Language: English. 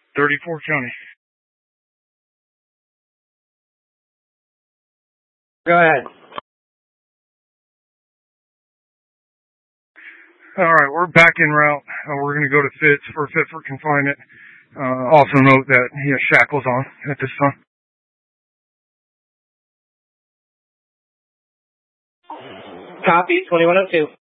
34 County. Go ahead. All right, we're back en route. We're going to go to Fitz for confinement. Also note that he has shackles on at this time. Copy, 2102.